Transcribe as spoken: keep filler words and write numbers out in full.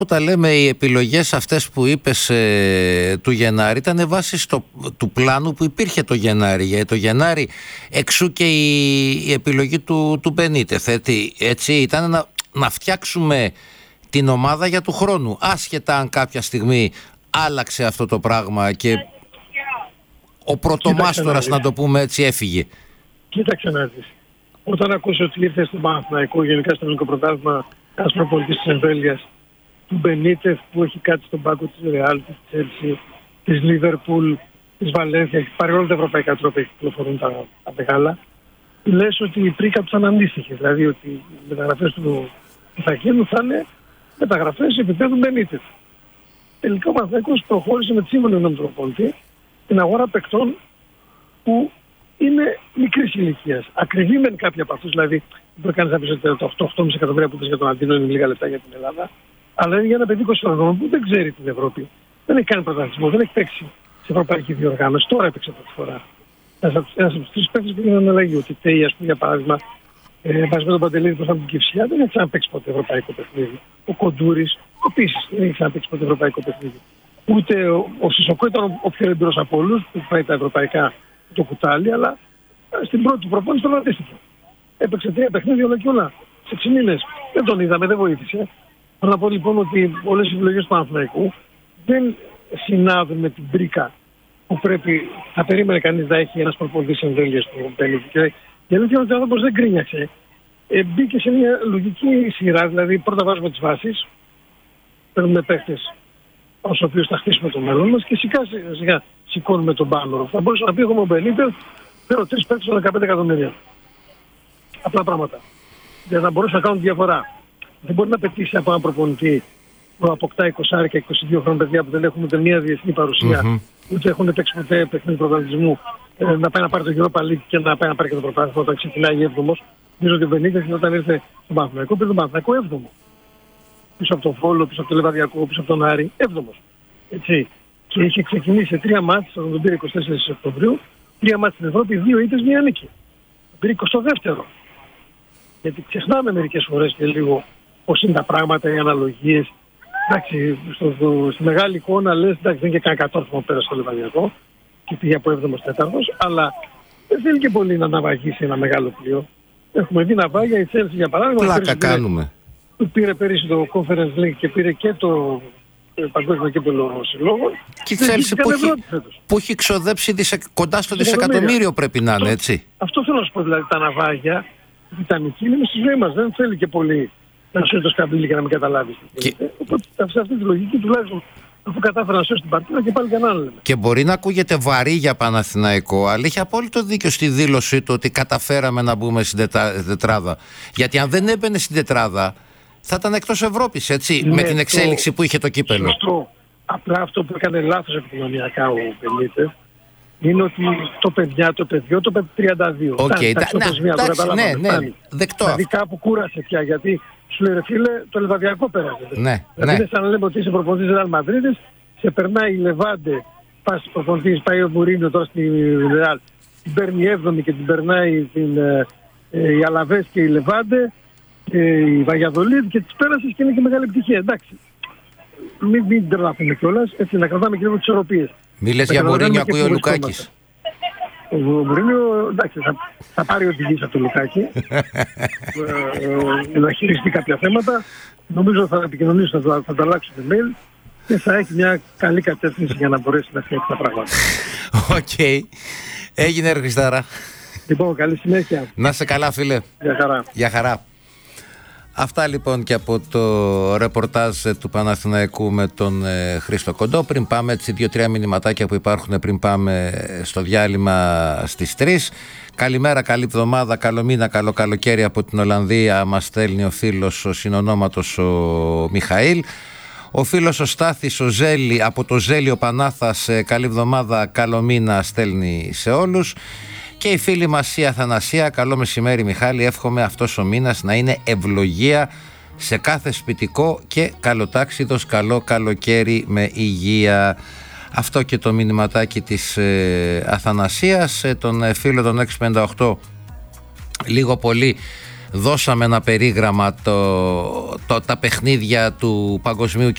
Όταν λέμε οι επιλογές αυτές που είπες ε, του Γενάρη ήταν βάσει στο, του πλάνου που υπήρχε το Γενάρη. Για το Γενάρη εξού και η, η επιλογή του, του Μπενίτεθ. Έτσι ήταν να, να φτιάξουμε την ομάδα για του χρόνου. Άσχετα αν κάποια στιγμή άλλαξε αυτό το πράγμα και ο πρωτομάστορας, να το πούμε έτσι, έφυγε. Κοίταξε να δεις. Όταν ακούσω ότι ήρθε στο Παναθηναϊκό, γενικά στο ελληνικό πρωτάθλημα, ένας προπονητής της εμβέλειας, του Μπενίτεθ που έχει κάτι στον πάγκο της Ρεάλ, της Τσέλσι, της Λίβερπουλ, της Βαλένθια, έχει πάρει όλα τα ευρωπαϊκά τρόπια που κυκλοφορούν τα, τα μεγάλα, λες ότι η πρίκα του θα είναι αντίστοιχη. Δηλαδή ότι οι μεταγραφές του θα γίνουν θα είναι μεταγραφές επίπεδου Μπενίτεθ. Τελικά ο Παναθηναϊκός προχώρησε με τη σύμφωνη γνώμη του προπονητή την αγορά παικτών που είναι μικρής ηλικίας. Ακριβή μεν κάποια από αυτούς, δηλαδή δεν μπορεί κανείς να πει ότι το οκτώ κόμμα πέντε εκατομμύρια που ήταν για τον Αντίνο είναι λίγα λεπτά για την Ελλάδα. Αλλά είναι για ένα παιδί είκοσι χρονών που δεν ξέρει την Ευρώπη. Δεν έχει κάνει πρωταθλητισμό, δεν έχει παίξει σε ευρωπαϊκή διοργάνωση. Τώρα έπαιξε πρώτη φορά. Ένας από τους τρεις παίκτες που έγιναν αλλαγή. Ότι Τέι, ας πούμε, για παράδειγμα, ε, μαζί με τον Παντελίδη που ήταν από την Κυψιά, δεν έχει ξαναπαίξει ποτέ ευρωπαϊκό παιχνίδι. Ο Κοντούρης επίσης δεν έχει ξαναπαίξει ποτέ ευρωπαϊκό παιχνίδι. Ούτε ο, ο Σισοκό ήταν ο, ο πιο εμπειρός από όλους που πάει τα ευρωπαϊκά το κουτάλι, αλλά στην πρώτη προπόνηση τον αντίστοιχο. Έπαιξε τρία παιχνίδια όλα και όλα. Σε έξι μήνες. Δεν τον είδαμε, δεν βοήθησε. Θέλω να πω λοιπόν ότι όλες οι επιλογές του Παναθηναϊκού δεν συνάδουν με την πρίκα που πρέπει, θα περίμενε κανείς να έχει ένας προπονητής εμβέλειας του Μπενίτεθ. Και η αλήθεια είναι ότι ο άνθρωπος δεν γκρίνιαξε. Ε, μπήκε σε μια λογική σειρά, δηλαδή πρώτα βάζουμε τις βάσεις, παίρνουμε παίχτες ως οποίους θα χτίσουμε το μέλλον μας και σιγά σιγά σηκώνουμε τον πάνω. Θα μπορούσα να πει εγώ με τον Μπενίτεθ, φέρω τρεις παίχτες με δεκαπέντε εκατομμύρια. Απλά πράγματα. Δεν θα μπορούσαν να κάνουν διαφορά. Δεν μπορεί να πετύχει από έναν προπονητή που αποκτά είκοσι και είκοσι δύο χρόνια παιδιά που δεν έχουν ούτε μία διεθνή παρουσία, mm-hmm. ούτε έχουν παίξει ποτέ παιχνίδι πρωταθλητισμού, ε, να πάει να πάρει το Europa League και να πάει να πάρει και το πρωτάθλημα όταν ξεκινάει έβδομος. Νομίζω ότι ο Μπενίτεθ όταν ήρθε στον Παναθηναϊκό πήρε τον Παναθηναϊκό έβδομο. Πίσω από τον Βόλο, πίσω από τον Λεβαδιακό, πίσω από τον Άρη, έβδομος. Έτσι. Και είχε ξεκινήσει σε τρία μάτς, όταν τον πήρε εικοστή τέταρτη Οκτωβρίου, τρία μάτς στην Ευρώπη, δύο ήττες, μία νίκη. Τον πήρε εικοστό δεύτερο. Γιατί ξεχνάμε μερικές φορές και λίγο πώς είναι τα πράγματα, οι αναλογίες. Εντάξει, στο, στο, στη μεγάλη εικόνα λες, εντάξει, δεν είναι και κανένα κατόρθωμα πέρα στο Λεβαδιακό και πήγε από έβδομος τέταρτος, αλλά δεν θέλει και πολύ να ναυαγήσει ένα μεγάλο πλοίο. Έχουμε δει ναυάγια, η Chelsea για παράδειγμα. Πλάκα κάνουμε. Πήρε, πήρε πέρυσι το Conference League και πήρε και το Παγκόσμιο Κύπελλο Συλλόγων. Και η Chelsea που, που έχει ξοδέψει δισε, κοντά στο δισεκατομμύριο πρέπει να είναι, έτσι. Αυτό θέλω να σου πω, δηλαδή τα ναυάγια, η βιταμική είναι στη ζωή μας, δεν θέλει και πολύ να σώσει το σκαμπίλι και να μην καταλάβεις. Και... Οπότε σε αυτή τη λογική τουλάχιστον αφού κατάφερα να σώσει την παρτίδα και πάλι και να λέμε. Και μπορεί να ακούγεται βαρύ για Παναθηναϊκό, αλλά είχε απόλυτο δίκιο στη δήλωσή του ότι καταφέραμε να μπούμε στην τετρά, τετράδα. Γιατί αν δεν έμπαινε στην τετράδα θα ήταν εκτός Ευρώπης, έτσι, ναι, με την εξέλιξη το... που είχε το κύπελλο. Σωστό. Απλά αυτό που έκανε λάθος επικοινωνιακά ο Μπενίτεθ είναι ότι το παιδιά, το παιδιό, το τριάντα δύο. Οκ, εντάξει, ναι, ναι, δεκτό. Δηλαδή κάπου κούρασε πια, γιατί σου λέει ρε φίλε, το Λεβαδιακό πέρασε. Ναι, δηλαδή ναι. είναι σαν να λέμε ότι είσαι προπονητής Ρεάλ Μαδρίτης, σε περνάει η Λεβάντε, πας προπονητής, πάει ο Μουρίνιο τώρα στη Ρεάλ, την παίρνει έβδομη και την περνάει την, ε, ε, η Αλαβές και η Λεβάντε, ε, η Βαγιαδολίδ και τις πέρασες και είναι και μεγάλη επιτυχία. Εντάξει, μην, μην τρελαθούμε κιόλας, έτσι να κρατάμε και λίγο τις ισορροπίες. Μη λες για Μουρίνιο, ακούει ο Λουκάκης. Ο Μουρίνιο, εντάξει, θα, θα πάρει οδηγίες από το Λουκάκη ε, να χειριστεί κάποια θέματα. Νομίζω θα επικοινωνήσουν, θα, θα ανταλλάξουν email και θα έχει μια καλή κατεύθυνση για να μπορέσει να φτιάξει τα πράγματα. Οκ. Okay. Έγινε ρε Χριστάρα. Λοιπόν, καλή συνέχεια. Να είσαι καλά φίλε. Γεια χαρά. Γεια χαρά. Αυτά λοιπόν και από το ρεπορτάζ του Παναθηναϊκού με τον ε, Χρήστο Κοντό. Πριν πάμε έτσι δύο-τρία μηνυματάκια που υπάρχουν πριν πάμε στο διάλειμμα στις τρεις. Καλημέρα, καλή εβδομάδα, καλό μήνα, καλό καλοκαίρι από την Ολλανδία μας στέλνει ο φίλος ο συνονόματος ο Μιχαήλ. Ο φίλος ο Στάθης ο Ζέλη, από το Ζέλιο Πανάθας, καλή εβδομάδα, καλό μήνα στέλνει σε όλους. Και η φίλη μας η Αθανασία, καλό μεσημέρι Μιχάλη, εύχομαι αυτός ο μήνας να είναι ευλογία σε κάθε σπιτικό και καλοτάξιδος, καλό καλοκαίρι με υγεία. Αυτό και το μηνυματάκι της ε, Αθανασίας, ε, τον ε, φίλο των έξι πενήντα οκτώ, λίγο πολύ δώσαμε ένα περίγραμμα το, το, τα παιχνίδια του Παγκοσμίου